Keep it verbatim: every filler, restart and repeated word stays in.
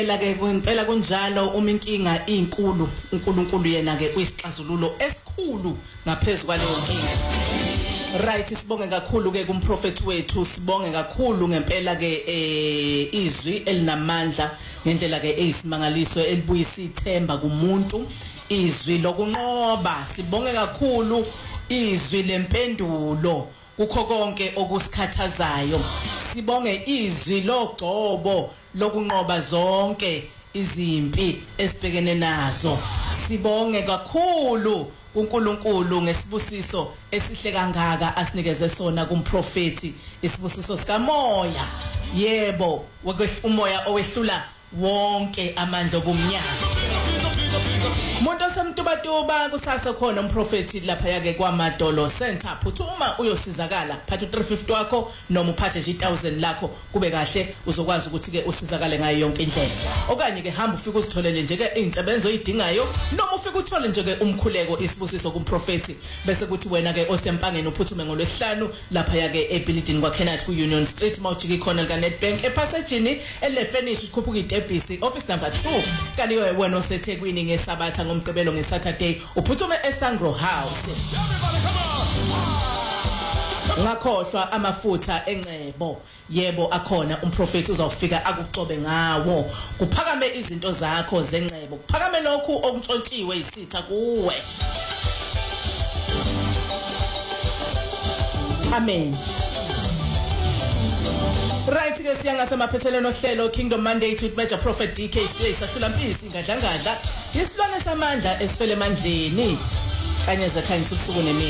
la ke kwempela kunjalo uma inkinga inkulu uNkulunkulu yena ke uyisixazululo esikhulu ngaphezulu kwaleyo nkinga. Right, sibonge kakhulu ke kumprofeti wethu, sibonge kakhulu ngempela ke eh izwi elinamandla ngendlela ke eyisimangaliso elibuyisa ithemba kumuntu, izwi lokunqoba. Sibonge kakhulu izwi lempendulo kukho konke okusikhathazayo. Sibonge izwi logcobo lokunqoba zonke izimpi esibhekene nazo. Sibonge kakhulu uNkulunkulu ngesibusiso esihle kangaka asinikeze sona kumprofeti, isibusiso sikamoya. Yebo, umoya owehlula wonke amandla obumnyama. Umuntu osemtubatuba kusasa khona umprofeti lapha yake kwaMadolo Center. Phuthuma uyosizakala, phatha u three fifty wakho noma uphathe nje one thousand lakho, kube kahle uzokwazi ukuthi ke usizakale ngayo yonke indlela. Okanye ke hamba ufike uzitholele nje ke izinsebenzo oyidingayo, noma ufike uthole nje ke umkhuleko isibusiso kumprofeti, bese kuthi wena ke osempangeni uphuthume ngolwesihlanu lapha yake ebuilding kwa Kenneth ku Union Street mawujiki khona lika Nedbank epassagini ele finish ukhuphuka iDebisi office number two. Kanti wena oseThekwini ngeSabatha ngomgqibelo ngeSaturday uphuthume eSangro House. Ngakhohlwa amafutha eNcebo. Yebo akhona umprofeti uzawufika akucobe ngawo. Kuphakame izinto zakho zeNcebo, kuphakame lokhu okuntshontshiwe isitha kuwe. Amen. Right ke siyangase maphetheleno ohlelo Kingdom Mandate with Major Prophet D K Stay sahlula mpisi ngadla ngadla isilwane samandla esifele emandleni kanye zakhanyisa ubusuku nemini.